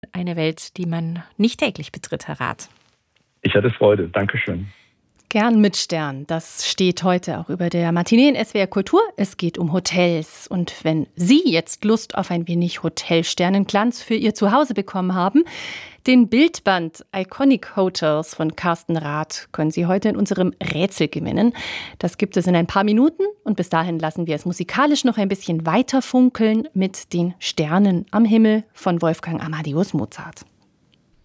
Eine Welt, die man nicht täglich betritt, Herr Rath. Ich hatte Freude. Dankeschön. Gern mit Stern. Das steht heute auch über der Matinee in SWR Kultur. Es geht um Hotels. Und wenn Sie jetzt Lust auf ein wenig Hotelsternenglanz für Ihr Zuhause bekommen haben, den Bildband Iconic Hotels von Carsten Rath können Sie heute in unserem Rätsel gewinnen. Das gibt es in ein paar Minuten. Und bis dahin lassen wir es musikalisch noch ein bisschen weiter funkeln mit den Sternen am Himmel von Wolfgang Amadeus Mozart.